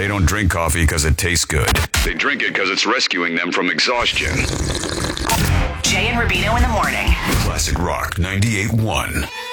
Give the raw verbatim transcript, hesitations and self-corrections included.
They don't drink coffee because it tastes good. They drink it because it's rescuing them from exhaustion. Jay and Rubino in the morning. Classic Rock ninety-eight point one.